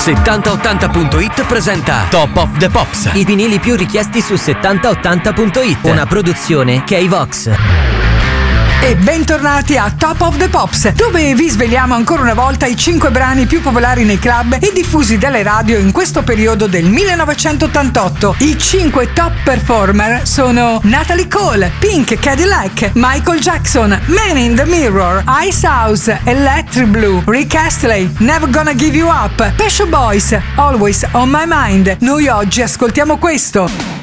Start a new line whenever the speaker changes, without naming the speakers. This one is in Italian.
7080.it presenta Top of the Pops.
I vinili più richiesti su 7080.it. Una produzione K-Vox.
E bentornati a Top of the Pops, dove vi sveliamo ancora una volta i 5 brani più popolari nei club e diffusi dalle radio in questo periodo del 1988. I 5 top performer sono Natalie Cole, Pink Cadillac, Michael Jackson, Man in the Mirror, Ice House, Electric Blue, Rick Astley, Never Gonna Give You Up, Pet Shop Boys, Always on My Mind. Noi oggi ascoltiamo questo.